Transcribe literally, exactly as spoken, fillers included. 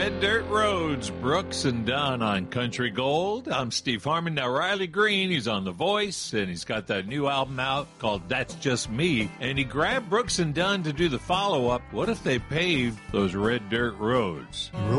Red Dirt Roads, Brooks and Dunn on Country Gold. I'm Steve Harmon. Now, Riley Green, he's on The Voice, and he's got that new album out called That's Just Me. And he grabbed Brooks and Dunn to do the follow-up. What if they paved those red dirt roads?